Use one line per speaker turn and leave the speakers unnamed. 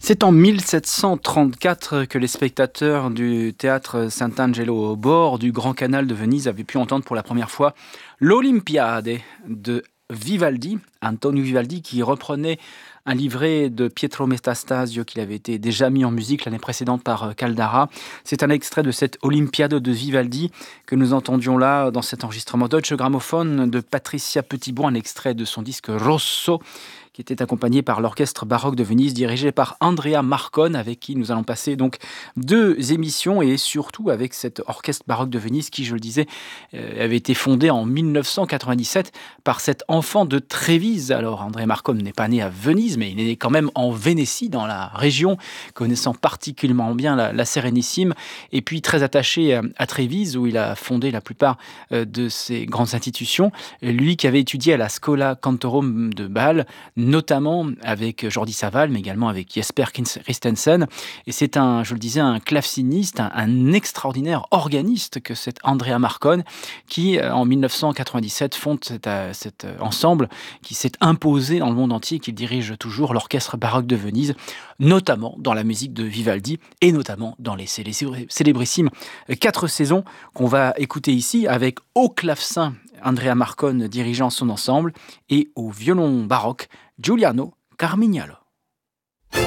C'est en 1734 que les spectateurs du théâtre Sant'Angelo au bord du Grand Canal de Venise avaient pu entendre pour la première fois l'Olympiade de Vivaldi, Antonio Vivaldi, qui reprenait un livret de Pietro Metastasio qui avait été déjà mis en musique l'année précédente par Caldara. C'est un extrait de cette Olympiade de Vivaldi que nous entendions là dans cet enregistrement Deutsche Grammophon de Patricia Petitbon, un extrait de son disque Rosso, qui était accompagné par l'Orchestre baroque de Venise, dirigé par Andrea Marcon, avec qui nous allons passer donc 2 émissions, et surtout avec cet Orchestre baroque de Venise qui, je le disais, avait été fondé en 1997 par cet enfant de Trévise. Alors, Andrea Marcon n'est pas né à Venise, mais il est né quand même en Vénétie, dans la région, connaissant particulièrement bien la Sérénissime, et puis très attaché à Trévise, où il a fondé la plupart de ses grandes institutions. Lui qui avait étudié à la Schola Cantorum de Bâle, notamment avec Jordi Savall, mais également avec Jesper Christensen. Et c'est je le disais, un claveciniste, un extraordinaire organiste que cet Andrea Marcon, qui, en 1997, fonde cet ensemble qui s'est imposé dans le monde entier, qui dirige toujours l'Orchestre baroque de Venise, notamment dans la musique de Vivaldi, et notamment dans les célébrissimes 4 saisons qu'on va écouter ici, avec au clavecin Andrea Marcon dirigeant son ensemble, et au violon baroque Giuliano Carmignano.